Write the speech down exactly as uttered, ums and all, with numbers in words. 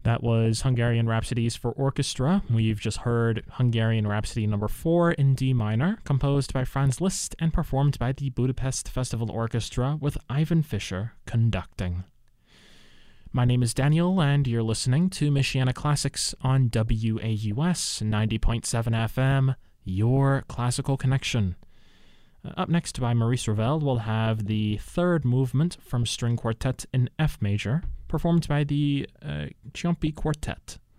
That was Hungarian Rhapsodies for Orchestra. We've just heard Hungarian Rhapsody number four in D minor, composed by Franz Liszt and performed by the Budapest Festival Orchestra with Ivan Fischer conducting. My name is Daniel, and you're listening to Michiana Classics on W A U S ninety point seven F M, your classical connection. Up next by Maurice Ravel, we'll have the third movement from String Quartet in F major, performed by the uh, Ciompi Quartet